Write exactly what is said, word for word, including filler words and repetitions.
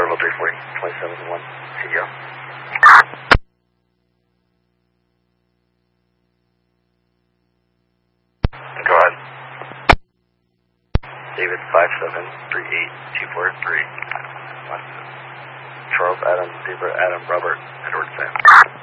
Bravo three forty, twenty-seven one, C D O. Go ahead. David five seven three eight two four three. Charles Adam, Zebra Adam, Robert, Edward Sam.